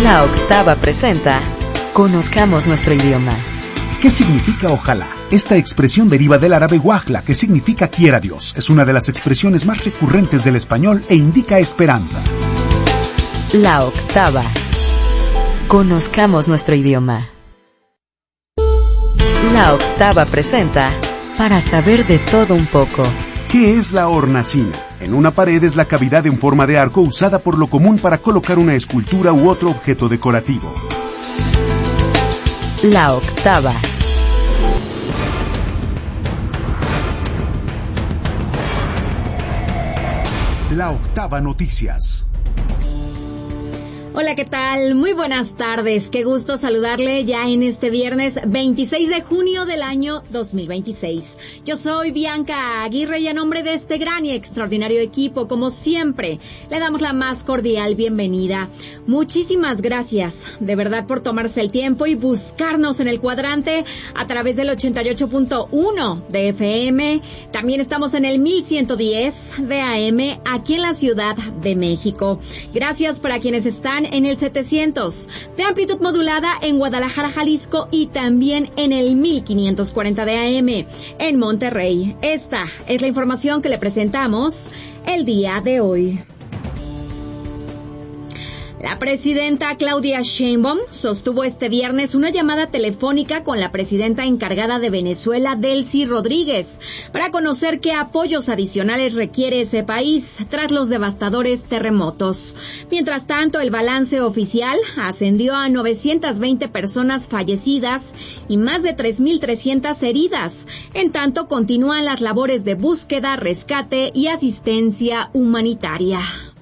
La Octava presenta Conozcamos nuestro idioma. ¿Qué significa ojalá? Esta expresión deriva del árabe wajla, que significa quiera Dios. Es una de las expresiones más recurrentes del español e indica esperanza. La Octava. Conozcamos nuestro idioma. La Octava presenta Para saber de todo un poco. ¿Qué es la hornacina? En una pared es la cavidad en forma de arco usada por lo común para colocar una escultura u otro objeto decorativo. La Octava. La Octava Noticias. Hola, ¿qué tal? Muy buenas tardes. Qué gusto saludarle ya en este viernes 26 de junio del año 2026. Yo soy Bianca Aguirre y a nombre de este gran y extraordinario equipo, como siempre, le damos la más cordial bienvenida. Muchísimas gracias, de verdad, por tomarse el tiempo y buscarnos en el cuadrante a través del 88.1 de FM. También estamos en el 1110 de AM aquí en la Ciudad de México. Gracias para quienes están en el 700 de amplitud modulada en Guadalajara, Jalisco, y también en el 1540 de AM en Monterrey. Esta es la información que le presentamos el día de hoy. La presidenta Claudia Sheinbaum sostuvo este viernes una llamada telefónica con la presidenta encargada de Venezuela, Delcy Rodríguez, para conocer qué apoyos adicionales requiere ese país tras los devastadores terremotos. Mientras tanto, el balance oficial ascendió a 920 personas fallecidas y más de 3.300 heridas. En tanto, continúan las labores de búsqueda, rescate y asistencia humanitaria.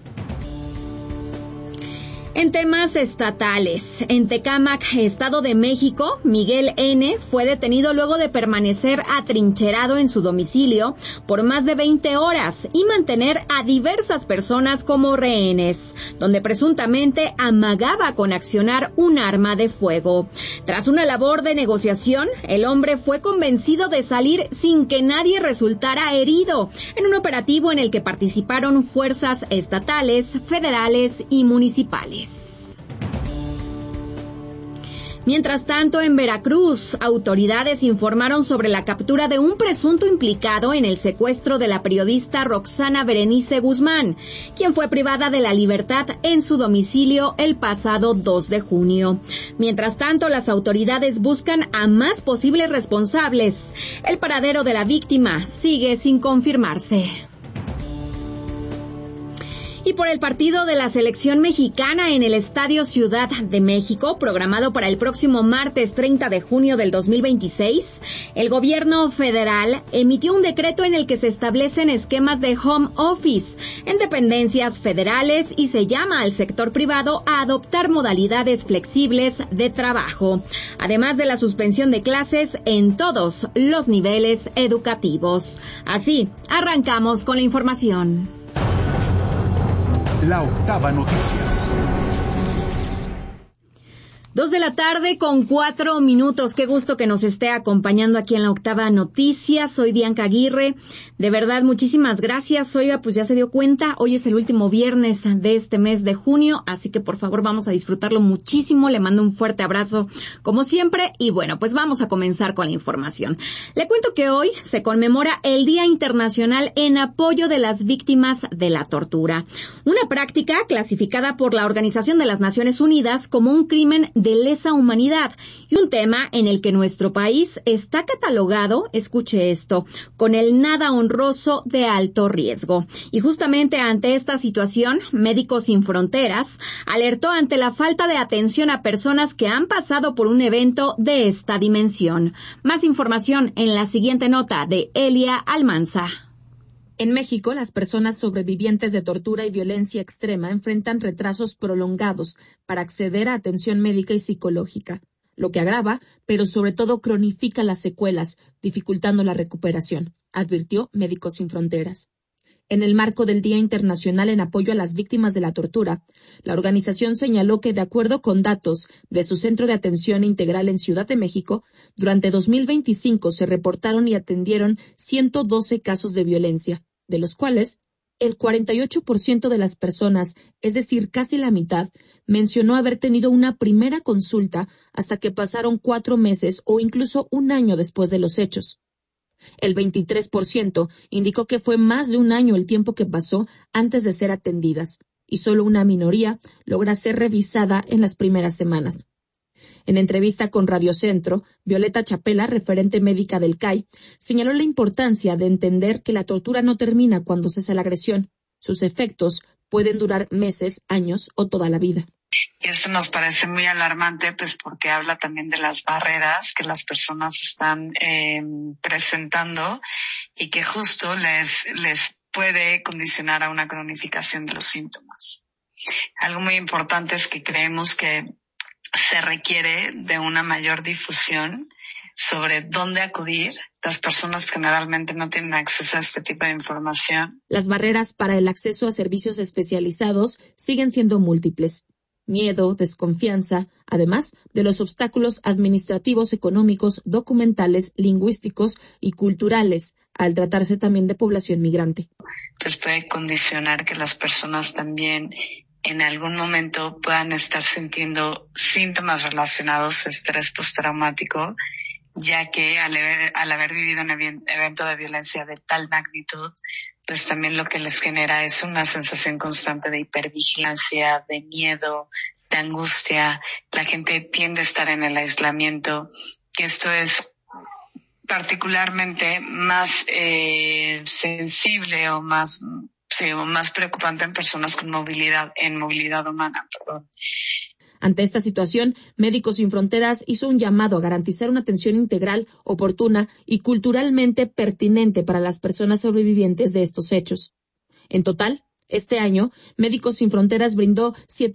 En temas estatales, en Tecámac, Estado de México, Miguel N. fue detenido luego de permanecer atrincherado en su domicilio por más de 20 horas y mantener a diversas personas como rehenes, donde presuntamente amagaba con accionar un arma de fuego. Tras una labor de negociación, el hombre fue convencido de salir sin que nadie resultara herido, en un operativo en el que participaron fuerzas estatales, federales y municipales. Mientras tanto, en Veracruz, autoridades informaron sobre la captura de un presunto implicado en el secuestro de la periodista Roxana Berenice Guzmán, quien fue privada de la libertad en su domicilio el pasado 2 de junio. Mientras tanto, las autoridades buscan a más posibles responsables. El paradero de la víctima sigue sin confirmarse. Y por el partido de la selección mexicana en el Estadio Ciudad de México, programado para el próximo martes 30 de junio del 2026, el gobierno federal emitió un decreto en el que se establecen esquemas de home office en dependencias federales y se llama al sector privado a adoptar modalidades flexibles de trabajo, además de la suspensión de clases en todos los niveles educativos. Así, arrancamos con la información. La Octava Noticias. 2:04 p.m. Qué gusto que nos esté acompañando aquí en La Octava Noticias. Soy Bianca Aguirre. De verdad, muchísimas gracias. Oiga, pues ya se dio cuenta, hoy es el último viernes de este mes de junio, así que por favor vamos a disfrutarlo muchísimo. Le mando un fuerte abrazo, como siempre. Y bueno, pues vamos a comenzar con la información. Le cuento que hoy se conmemora el Día Internacional en apoyo de las víctimas de la tortura. Una práctica clasificada por la Organización de las Naciones Unidas como un crimen de lesa humanidad y un tema en el que nuestro país está catalogado, escuche esto, con el nada honroso de alto riesgo. Y justamente ante esta situación, Médicos Sin Fronteras alertó ante la falta de atención a personas que han pasado por un evento de esta dimensión. Más información en la siguiente nota de Elia Almanza. En México, las personas sobrevivientes de tortura y violencia extrema enfrentan retrasos prolongados para acceder a atención médica y psicológica, lo que agrava, pero sobre todo cronifica las secuelas, dificultando la recuperación, advirtió Médicos Sin Fronteras. En el marco del Día Internacional en Apoyo a las Víctimas de la Tortura, la organización señaló que, de acuerdo con datos de su Centro de Atención Integral en Ciudad de México, durante 2025 se reportaron y atendieron 112 casos de violencia, de los cuales el 48% de las personas, es decir, casi la mitad, mencionó haber tenido una primera consulta hasta que pasaron 4 meses o incluso un año después de los hechos. El 23% indicó que fue más de un año el tiempo que pasó antes de ser atendidas, y solo una minoría logra ser revisada en las primeras semanas. En entrevista con Radio Centro, Violeta Chapela, referente médica del CAI, señaló la importancia de entender que la tortura no termina cuando cesa la agresión. Sus efectos pueden durar meses, años o toda la vida. Y esto nos parece muy alarmante, pues porque habla también de las barreras que las personas están presentando y que justo les puede condicionar a una cronificación de los síntomas. Algo muy importante es que creemos que se requiere de una mayor difusión sobre dónde acudir. Las personas generalmente no tienen acceso a este tipo de información. Las barreras para el acceso a servicios especializados siguen siendo múltiples. Miedo, desconfianza, además de los obstáculos administrativos, económicos, documentales, lingüísticos y culturales, al tratarse también de población migrante. Pues puede condicionar que las personas también en algún momento puedan estar sintiendo síntomas relacionados a estrés postraumático, ya que al haber vivido un evento de violencia de tal magnitud, pues también lo que les genera es una sensación constante de hipervigilancia, de miedo, de angustia. La gente tiende a estar en el aislamiento, que esto es particularmente más sensible o más preocupante en personas con movilidad humana. Ante esta situación, Médicos Sin Fronteras hizo un llamado a garantizar una atención integral, oportuna y culturalmente pertinente para las personas sobrevivientes de estos hechos. En total, este año, Médicos Sin Fronteras brindó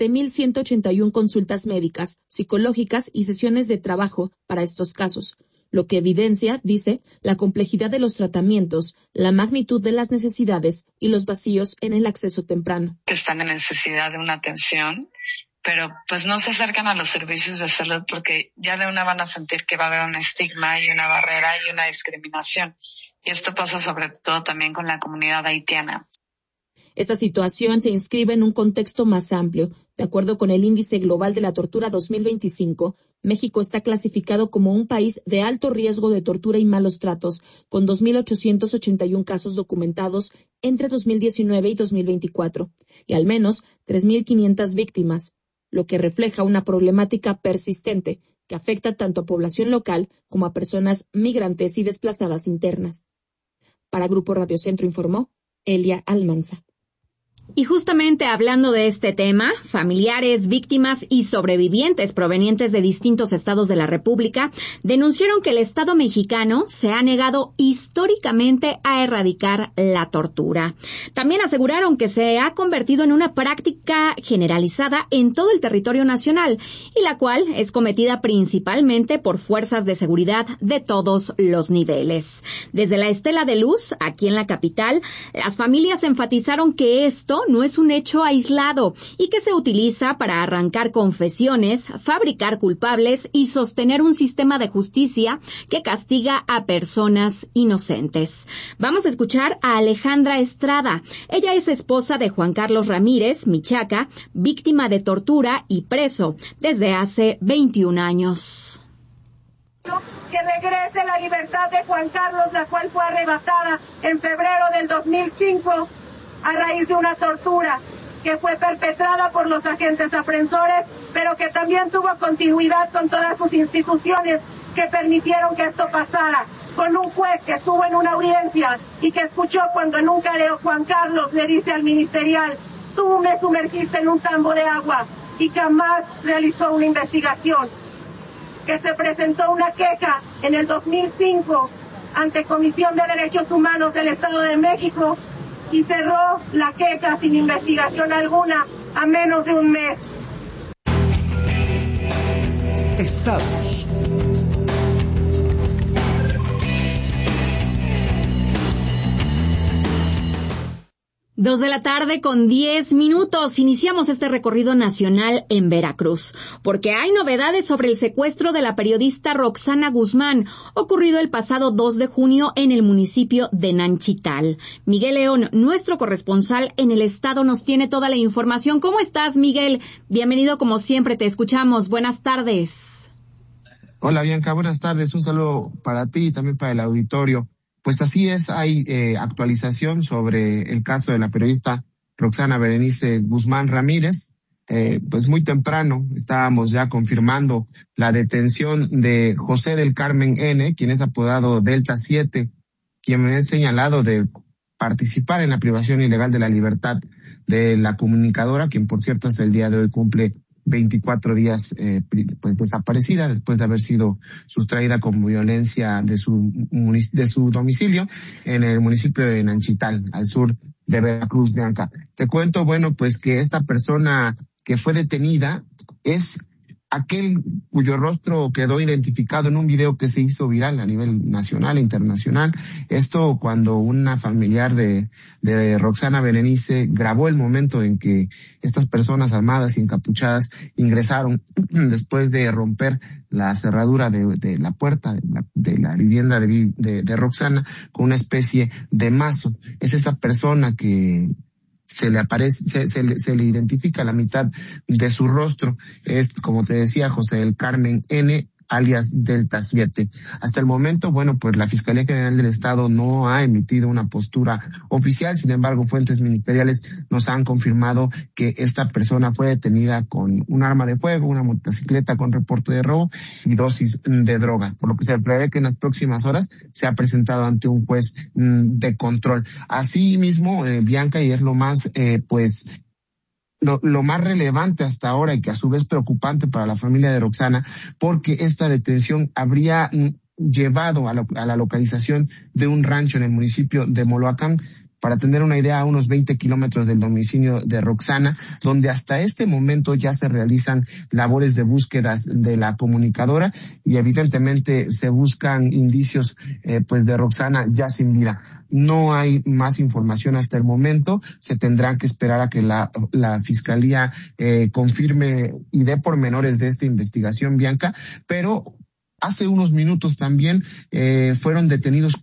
7,181 consultas médicas, psicológicas y sesiones de trabajo para estos casos, lo que evidencia, dice, la complejidad de los tratamientos, la magnitud de las necesidades y los vacíos en el acceso temprano. Están en necesidad de una atención, pero pues no se acercan a los servicios de salud porque ya de una van a sentir que va a haber un estigma y una barrera y una discriminación. Y esto pasa sobre todo también con la comunidad haitiana. Esta situación se inscribe en un contexto más amplio. De acuerdo con el Índice Global de la Tortura 2025, México está clasificado como un país de alto riesgo de tortura y malos tratos, con 2,881 casos documentados entre 2019 y 2024, y al menos 3,500 víctimas, lo que refleja una problemática persistente que afecta tanto a población local como a personas migrantes y desplazadas internas. Para Grupo Radio Centro informó Elia Almanza. Y justamente hablando de este tema, familiares, víctimas y sobrevivientes provenientes de distintos estados de la República denunciaron que el Estado mexicano se ha negado históricamente a erradicar la tortura. También aseguraron que se ha convertido en una práctica generalizada en todo el territorio nacional y la cual es cometida principalmente por fuerzas de seguridad de todos los niveles. Desde la Estela de Luz, aquí en la capital, las familias enfatizaron que esto no es un hecho aislado y que se utiliza para arrancar confesiones, fabricar culpables y sostener un sistema de justicia que castiga a personas inocentes. Vamos a escuchar a Alejandra Estrada. Ella es esposa de Juan Carlos Ramírez, Michaca, víctima de tortura y preso desde hace 21 años. Que regrese la libertad de Juan Carlos, la cual fue arrebatada en febrero del 2005 a raíz de una tortura que fue perpetrada por los agentes aprensores, pero que también tuvo continuidad con todas sus instituciones que permitieron que esto pasara, con un juez que estuvo en una audiencia y que escuchó cuando en un careo Juan Carlos le dice al ministerial: tú me sumergiste en un tambo de agua, y jamás realizó una investigación. Que se presentó una queja en el 2005 ante Comisión de Derechos Humanos del Estado de México y cerró la queja sin investigación alguna a menos de un mes. Estados. 2:10 p.m. Iniciamos este recorrido nacional en Veracruz, porque hay novedades sobre el secuestro de la periodista Roxana Guzmán, ocurrido el pasado 2 de junio en el municipio de Nanchital. Miguel León, nuestro corresponsal en el estado, nos tiene toda la información. ¿Cómo estás, Miguel? Bienvenido como siempre, te escuchamos. Buenas tardes. Hola, Bianca, buenas tardes. Un saludo para ti y también para el auditorio. Pues así es, hay actualización sobre el caso de la periodista Roxana Berenice Guzmán Ramírez. Pues muy temprano estábamos ya confirmando la detención de José del Carmen N., quien es apodado Delta 7, quien es señalado de participar en la privación ilegal de la libertad de la comunicadora, quien por cierto hasta el día de hoy cumple 24 días pues desaparecida después de haber sido sustraída con violencia de su domicilio en el municipio de Nanchital, al sur de Veracruz, Bianca. Te cuento, bueno, pues que esta persona que fue detenida es aquel cuyo rostro quedó identificado en un video que se hizo viral a nivel nacional e internacional. Esto cuando una familiar de Roxana Berenice grabó el momento en que estas personas armadas y encapuchadas ingresaron después de romper la cerradura de la puerta de la vivienda de Roxana con una especie de mazo. Es esta persona que se le identifica la mitad de su rostro. Es, como te decía, José del Carmen N., alias Delta 7. Hasta el momento, bueno, pues la Fiscalía General del Estado no ha emitido una postura oficial. Sin embargo, fuentes ministeriales nos han confirmado que esta persona fue detenida con un arma de fuego, una motocicleta con reporte de robo y dosis de droga, por lo que se prevé que en las próximas horas se ha presentado ante un juez de control. Asimismo, Bianca, y es lo más, lo más relevante hasta ahora y que a su vez preocupante para la familia de Roxana, porque esta detención habría llevado a la localización de un rancho en el municipio de Moloacán, para tener una idea, a unos 20 kilómetros del domicilio de Roxana, donde hasta este momento ya se realizan labores de búsquedas de la comunicadora y evidentemente se buscan indicios pues de Roxana ya sin vida. No hay más información hasta el momento, se tendrá que esperar a que la Fiscalía confirme y dé pormenores de esta investigación, Bianca, pero hace unos minutos también fueron detenidos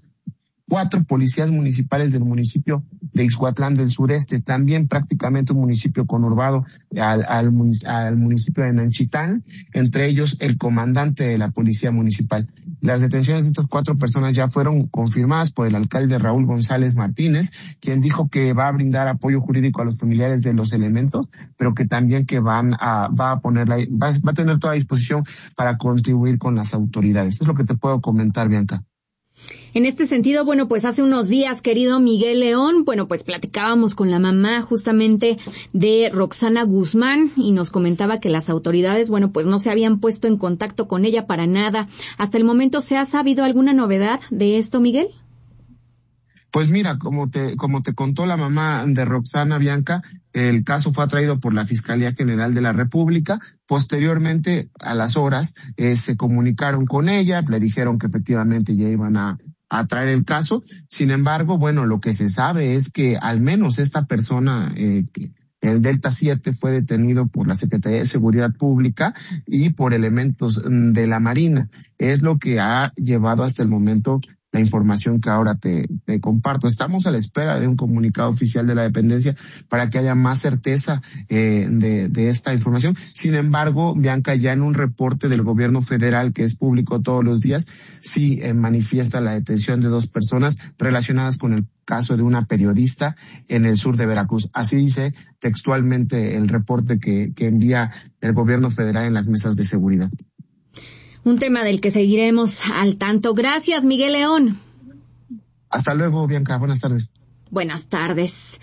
4 policías municipales del municipio de Ixhuatlán del Sureste, también prácticamente un municipio conurbado al municipio de Nanchital, entre ellos el comandante de la policía municipal. Las detenciones de estas 4 personas ya fueron confirmadas por el alcalde Raúl González Martínez, quien dijo que va a brindar apoyo jurídico a los familiares de los elementos, pero que también que va a tener toda disposición para contribuir con las autoridades. Es lo que te puedo comentar, Bianca. En este sentido, bueno, pues hace unos días, querido Miguel León, bueno, pues platicábamos con la mamá justamente de Roxana Guzmán y nos comentaba que las autoridades, bueno, pues no se habían puesto en contacto con ella para nada. ¿Hasta el momento se ha sabido alguna novedad de esto, Miguel? Pues mira, como te contó la mamá de Roxana, Bianca, el caso fue atraído por la Fiscalía General de la República. Posteriormente, a las horas, se comunicaron con ella, le dijeron que efectivamente ya iban a traer el caso. Sin embargo, bueno, lo que se sabe es que al menos esta persona, el Delta 7, fue detenido por la Secretaría de Seguridad Pública y por elementos de la Marina. Es lo que ha llevado hasta el momento la información que ahora te comparto. Estamos a la espera de un comunicado oficial de la dependencia para que haya más certeza de esta información. Sin embargo, Bianca, ya en un reporte del gobierno federal que es público todos los días, sí manifiesta la detención de 2 personas relacionadas con el caso de una periodista en el sur de Veracruz. Así dice textualmente el reporte que envía el gobierno federal en las mesas de seguridad. Un tema del que seguiremos al tanto. Gracias, Miguel León. Hasta luego, Bianca. Buenas tardes. Buenas tardes.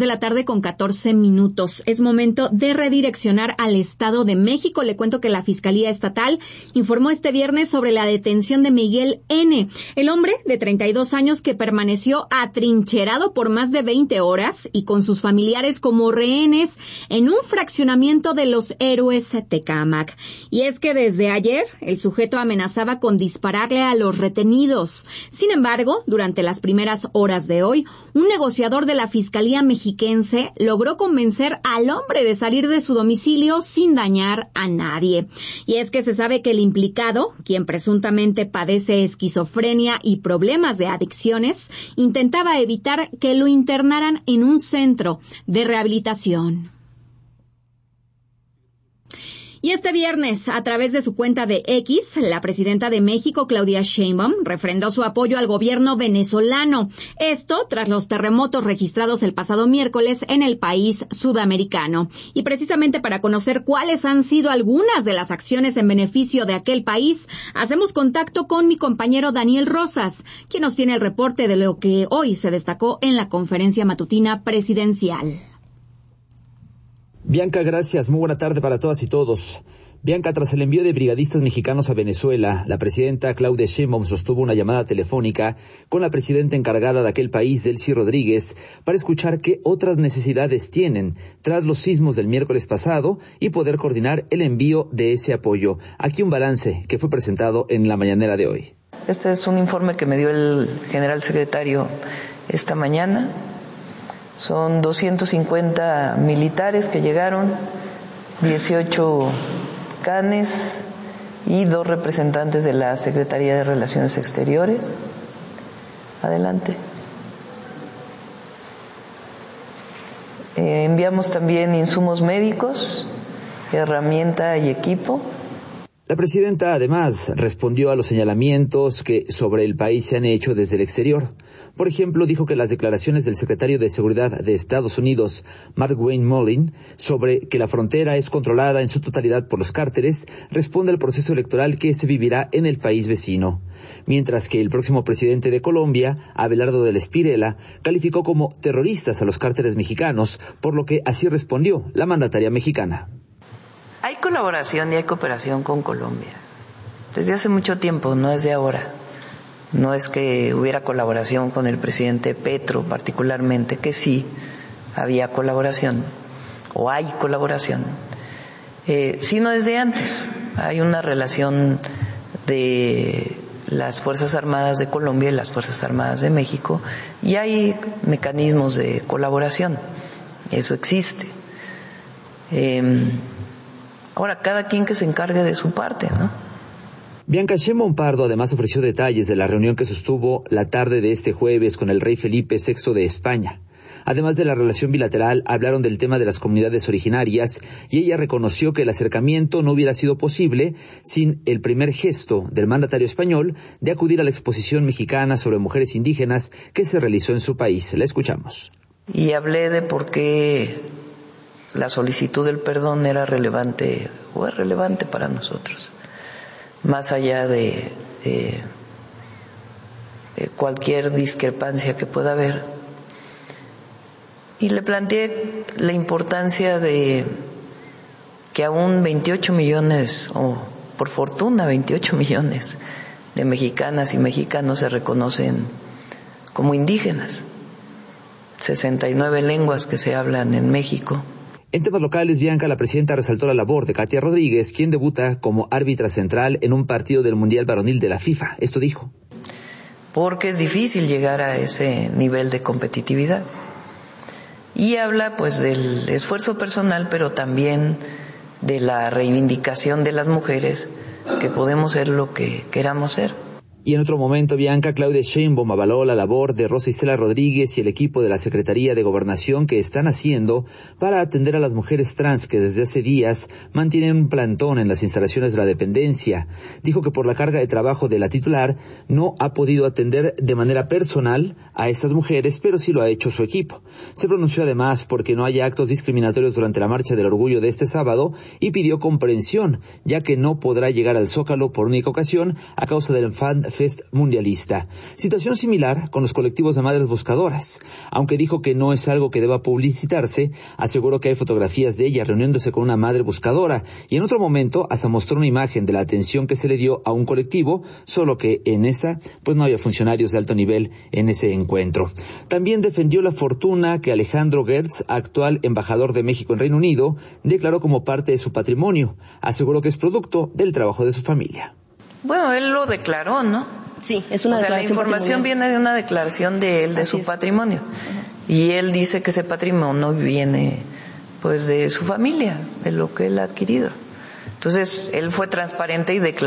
2:14 p.m. Es momento de redireccionar al Estado de México. Le cuento que la Fiscalía Estatal informó este viernes sobre la detención de Miguel N., el hombre de 32 años que permaneció atrincherado por más de 20 horas y con sus familiares como rehenes en un fraccionamiento de Los Héroes Tecámac. Y es que desde ayer el sujeto amenazaba con dispararle a los retenidos. Sin embargo, durante las primeras horas de hoy, un negociador de la Fiscalía mexiquense logró convencer al hombre de salir de su domicilio sin dañar a nadie. Y es que se sabe que el implicado, quien presuntamente padece esquizofrenia y problemas de adicciones, intentaba evitar que lo internaran en un centro de rehabilitación. Y este viernes, a través de su cuenta de X, la presidenta de México, Claudia Sheinbaum, refrendó su apoyo al gobierno venezolano. Esto tras los terremotos registrados el pasado miércoles en el país sudamericano. Y precisamente para conocer cuáles han sido algunas de las acciones en beneficio de aquel país, hacemos contacto con mi compañero Daniel Rosas, quien nos tiene el reporte de lo que hoy se destacó en la conferencia matutina presidencial. Bianca, gracias. Muy buena tarde para todas y todos. Bianca, tras el envío de brigadistas mexicanos a Venezuela, la presidenta Claudia Sheinbaum sostuvo una llamada telefónica con la presidenta encargada de aquel país, Delcy Rodríguez, para escuchar qué otras necesidades tienen tras los sismos del miércoles pasado y poder coordinar el envío de ese apoyo. Aquí un balance que fue presentado en la mañanera de hoy. Este es un informe que me dio el general secretario esta mañana. Son 250 militares que llegaron, 18 canes y 2 representantes de la Secretaría de Relaciones Exteriores. Adelante. Enviamos también insumos médicos, herramienta y equipo. La presidenta además respondió a los señalamientos que sobre el país se han hecho desde el exterior. Por ejemplo, dijo que las declaraciones del secretario de Seguridad de Estados Unidos, Mark-Wayne Mullin, sobre que la frontera es controlada en su totalidad por los cárteles, responde al proceso electoral que se vivirá en el país vecino. Mientras que el próximo presidente de Colombia, Abelardo del Espirela, calificó como terroristas a los cárteles mexicanos, por lo que así respondió la mandataria mexicana. Hay colaboración y hay cooperación con Colombia. Desde hace mucho tiempo, no es de ahora. No es que hubiera colaboración con el presidente Petro particularmente, que sí había colaboración, o hay colaboración, sino desde antes. Hay una relación de las Fuerzas Armadas de Colombia y las Fuerzas Armadas de México, y hay mecanismos de colaboración. Eso existe. Ahora, cada quien que se encargue de su parte, ¿no? Bianca, Sheinbaum Pardo además ofreció detalles de la reunión que sostuvo la tarde de este jueves con el rey Felipe VI de España. Además de la relación bilateral, hablaron del tema de las comunidades originarias y ella reconoció que el acercamiento no hubiera sido posible sin el primer gesto del mandatario español de acudir a la exposición mexicana sobre mujeres indígenas que se realizó en su país. La escuchamos. Y hablé de por qué la solicitud del perdón era relevante o es relevante para nosotros, más allá de cualquier discrepancia que pueda haber. Y le planteé la importancia de que aún 28 millones, o por fortuna 28 millones de mexicanas y mexicanos se reconocen como indígenas, 69 lenguas que se hablan en México. En temas locales, Bianca, la presidenta resaltó la labor de Katia Rodríguez, quien debuta como árbitra central en un partido del Mundial Varonil de la FIFA. Esto dijo. Porque es difícil llegar a ese nivel de competitividad. Y habla pues del esfuerzo personal, pero también de la reivindicación de las mujeres, que podemos ser lo que queramos ser. Y en otro momento, Bianca, Claudia Sheinbaum avaló la labor de Rosa Isela Rodríguez y el equipo de la Secretaría de Gobernación que están haciendo para atender a las mujeres trans que desde hace días mantienen un plantón en las instalaciones de la dependencia. Dijo que por la carga de trabajo de la titular no ha podido atender de manera personal a estas mujeres, pero sí lo ha hecho su equipo. Se pronunció además porque no haya actos discriminatorios durante la Marcha del Orgullo de este sábado y pidió comprensión, ya que no podrá llegar al Zócalo por única ocasión a causa del Fan Fest mundialista. Situación similar con los colectivos de madres buscadoras. Aunque dijo que no es algo que deba publicitarse, aseguró que hay fotografías de ella reuniéndose con una madre buscadora y en otro momento hasta mostró una imagen de la atención que se le dio a un colectivo, solo que en esa pues no había funcionarios de alto nivel en ese encuentro. También defendió la fortuna que Alejandro Gertz, actual embajador de México en Reino Unido, declaró como parte de su patrimonio. Aseguró que es producto del trabajo de su familia. Bueno, él lo declaró, ¿no? Sí, es una declaración. La información viene de una declaración de él, de su patrimonio. Y él dice que ese patrimonio viene pues de su familia, de lo que él ha adquirido. Entonces, él fue transparente y declaró